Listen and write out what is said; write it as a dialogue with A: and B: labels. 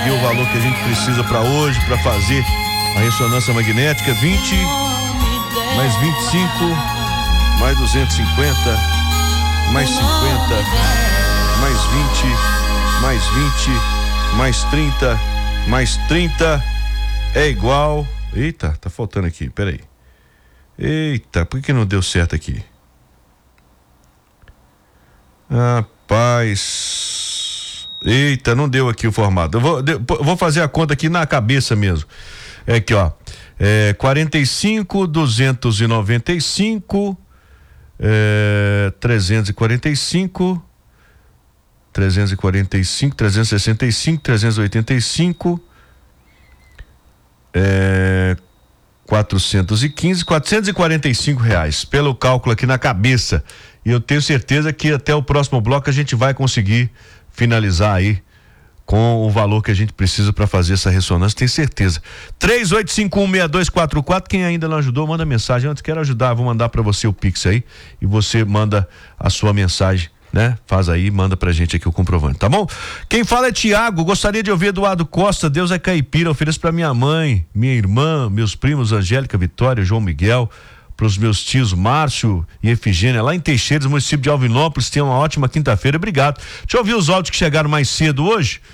A: E o valor que a gente precisa para hoje, para fazer a ressonância magnética, 20, mais 25, mais 250, mais 50, mais 20, mais 20, mais 30, mais 30, é igual... Eita, tá faltando aqui, peraí. Eita, por que não deu certo aqui? Rapaz. Eita, não deu aqui o formato. Eu vou fazer a conta aqui na cabeça mesmo. É aqui, ó. 45, 295, 345, 345, 365, 385, 415, R$ 445, pelo cálculo aqui na cabeça. E eu tenho certeza que até o próximo bloco a gente vai conseguir finalizar aí com o valor que a gente precisa para fazer essa ressonância, tenho certeza. 38516244, quem ainda não ajudou, manda mensagem. Antes quero ajudar, vou mandar para você o Pix aí e você manda a sua mensagem, né? Faz aí, manda pra gente aqui o comprovante, tá bom? Quem fala é Tiago, gostaria de ouvir Eduardo Costa, Deus é caipira, ofereço pra minha mãe, minha irmã, meus primos Angélica, Vitória, João Miguel, pros meus tios Márcio e Efigênia, lá em Teixeiras, município de Alvinópolis. Tenham uma ótima quinta-feira, obrigado. Deixa eu ouvir os áudios que chegaram mais cedo hoje.